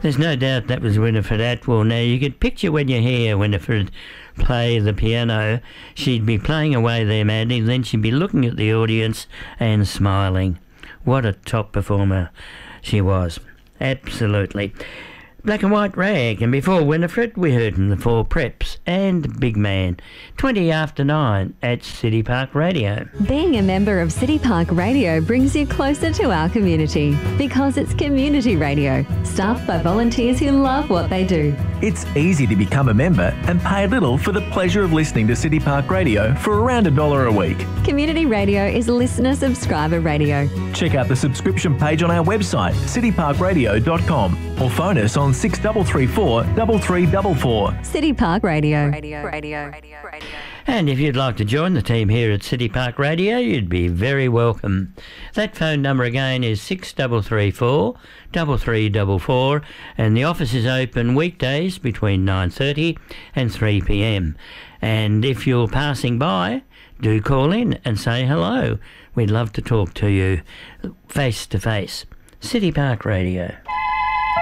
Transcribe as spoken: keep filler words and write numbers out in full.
There's no doubt that was Winifred Atwell. Now, you could picture when you hear Winifred play the piano, she'd be playing away there madly, then she'd be looking at the audience and smiling. What a top performer she was. Absolutely. Black and White Rag, and before Winifred we heard from the Four Preps and Big Man. twenty after nine at City Park Radio. Being a member of City Park Radio brings you closer to our community because it's community radio, staffed by volunteers who love what they do. It's easy to become a member and pay little for the pleasure of listening to City Park Radio for around a dollar a week. Community radio is listener subscriber radio. Check out the subscription page on our website, city park radio dot com, or phone us on six three three four, three three four four. City Park Radio. Radio. Radio. Radio. Radio. And if you'd like to join the team here at City Park Radio, you'd be very welcome. That phone number again is six three three four, three three four four, and the office is open weekdays between nine thirty and three p m. And if you're passing by, do call in and say hello. We'd love to talk to you face to face. City Park Radio.